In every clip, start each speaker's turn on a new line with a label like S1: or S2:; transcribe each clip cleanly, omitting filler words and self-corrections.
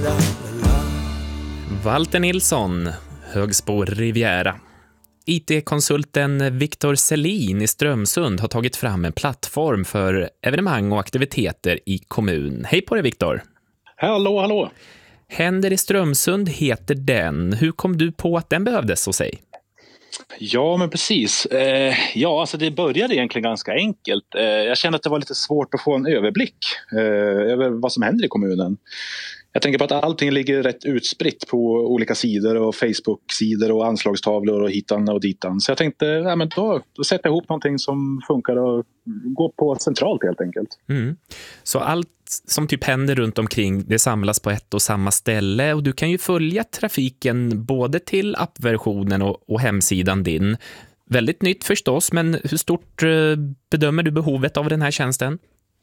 S1: Walter Nilsson, Högsbo Riviera. IT-konsulten Viktor Selin i Strömsund har tagit fram en plattform för evenemang och aktiviteter i kommun. Hej på dig, Viktor.
S2: Hallå.
S1: Händer i Strömsund heter den. Hur kom du på att den behövdes hos sig?
S2: Ja, men precis. Alltså det började egentligen ganska enkelt. Jag kände att det var lite svårt att få en överblick över vad som händer i kommunen. Jag tänker på att allting ligger rätt utspritt på olika sidor och Facebook-sidor och anslagstavlor och hitan och ditan. Så jag tänkte, då sätter jag ihop någonting som funkar och går på centralt helt enkelt.
S1: Mm. Så allt som typ händer runt omkring, det samlas på ett och samma ställe, och du kan ju följa trafiken både till appversionen och hemsidan din. Väldigt nytt förstås, men hur stort bedömer du behovet av den här tjänsten?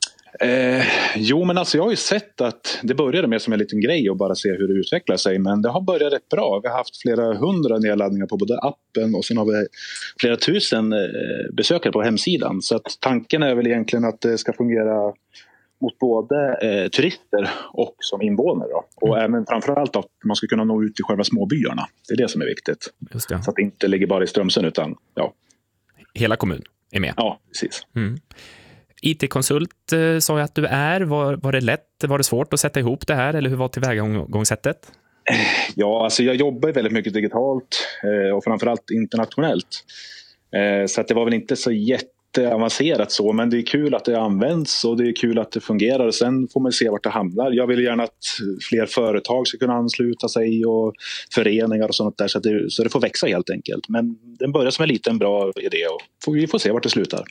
S2: Men alltså jag har ju sett att det började med som en liten grej och bara se hur det utvecklar sig, men det har börjat rätt bra. Vi har haft flera 100 nedladdningar på både appen och sen har vi flera tusen besökare på hemsidan. Så att tanken är väl egentligen att det ska fungera mot både turister och som invånare då. Och även framförallt att man ska kunna nå ut i själva småbyarna. Det är det som är viktigt.
S1: Just det.
S2: Så att det inte ligger bara i Strömsund utan
S1: hela kommunen är med.
S2: Ja, precis.
S1: IT-konsult sa jag att du är. Var det lätt? Var det svårt att sätta ihop det här? Eller hur var tillvägagångssättet?
S2: Ja, alltså jag jobbar väldigt mycket digitalt och framförallt internationellt. Så att det var väl inte så jätteavancerat så, men det är kul att det används och det är kul att det fungerar. Och sen får man se vart det hamnar. Jag vill gärna att fler företag ska kunna ansluta sig och föreningar och sånt där så det får växa helt enkelt. Men den börjar som en liten bra idé och vi får se vart det slutar.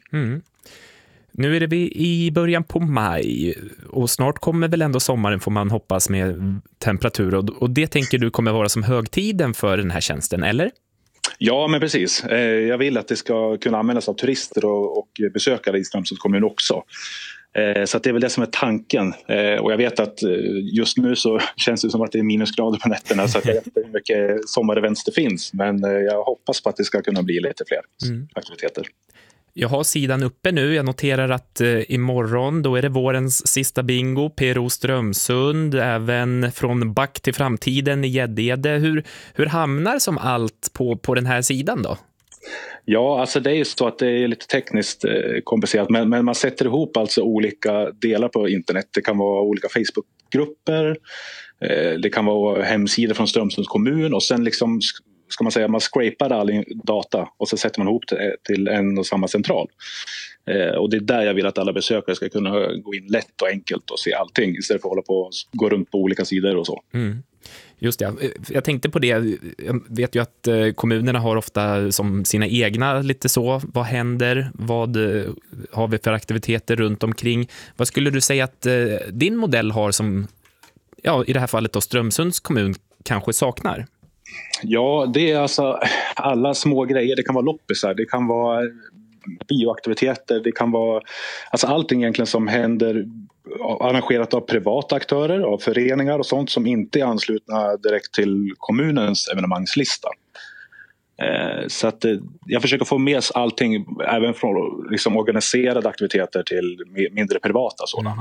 S1: Nu är det i början på maj och snart kommer väl ändå sommaren, får man hoppas, med temperatur, och det tänker du kommer vara som högtiden för den här tjänsten, eller?
S2: Ja, men precis. Jag vill att det ska kunna användas av turister och besökare i Strömsunds kommun också. Så att det är väl det som är tanken. Och jag vet att just nu så känns det som att det är minusgrader på nätterna, så att jag vet inte hur mycket sommarevents det finns. Men jag hoppas på att det ska kunna bli lite fler aktiviteter.
S1: Jag har sidan uppe nu. Jag noterar att imorgon då är det vårens sista bingo, PRO Strömsund, även från Back till framtiden i Gäddede. Hur hamnar som allt på den här sidan då?
S2: Ja, alltså det är ju så att det är lite tekniskt komplicerat, men man sätter ihop alltså olika delar på internet. Det kan vara olika Facebookgrupper, det kan vara hemsidor från Strömsunds kommun och sen liksom ska man säga, man scrapar all data och så sätter man ihop det till en och samma central. Och det är där jag vill att alla besökare ska kunna gå in lätt och enkelt och se allting istället för att hålla på och gå runt på olika sidor och så.
S1: Just det, jag tänkte på det. Jag vet ju att kommunerna har ofta som sina egna lite så. Vad händer? Vad har vi för aktiviteter runt omkring? Vad skulle du säga att din modell har som, i det här fallet då Strömsunds kommun kanske saknar?
S2: Ja, det är alltså alla små grejer. Det kan vara loppisar, det kan vara bioaktiviteter, det kan vara alltså allting egentligen som händer arrangerat av privata aktörer, av föreningar och sånt som inte är anslutna direkt till kommunens evenemangslista. Så att jag försöker få med allting, även från liksom organiserade aktiviteter till mindre privata sådana.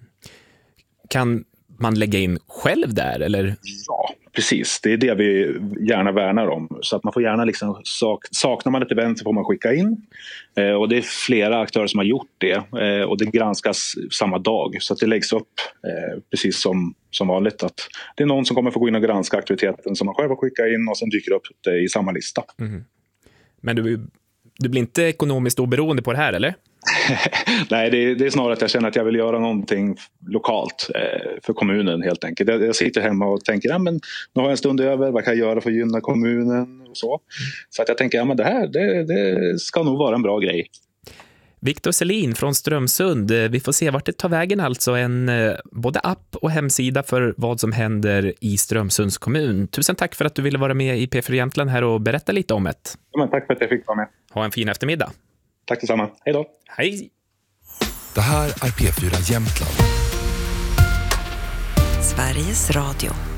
S1: Kan man lägga in själv där, eller? Ja,
S2: precis. Det är det vi gärna värnar om. Så att man får gärna liksom, saknar man ett event så får man skicka in. Och det är flera aktörer som har gjort det. Och det granskas samma dag. Så att det läggs upp precis som vanligt. Att det är någon som kommer få gå in och granska aktiviteten som man själv har skickat in och sen dyker upp det i samma lista.
S1: Men du blir inte ekonomiskt oberoende på det här, eller?
S2: Nej, det är snarare att jag känner att jag vill göra någonting lokalt för kommunen helt enkelt. Jag sitter hemma och tänker, men nu har jag en stund över, vad kan jag göra för att gynna kommunen och så. Så att jag tänker, men det ska nog vara en bra grej.
S1: Viktor Selin från Strömsund. Vi får se vart det tar vägen, alltså en både app och hemsida för vad som händer i Strömsunds kommun. Tusen tack för att du ville vara med i P4 Jämtland här och berätta lite om det.
S2: Ja, men tack för att jag fick vara med.
S1: Ha en fin eftermiddag.
S2: Tack detsamma. Hej då.
S1: Hej.
S3: Det här är P4 Jämtland.
S4: Sveriges Radio.